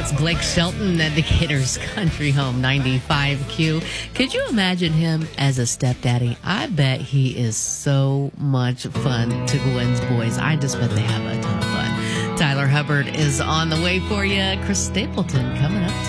It's Blake Shelton at Decatur's Country Home 95Q. Could you imagine him as a stepdaddy? I bet he is so much fun to Gwen's boys. I just bet they have a ton of fun. Tyler Hubbard is on the way for you. Chris Stapleton coming up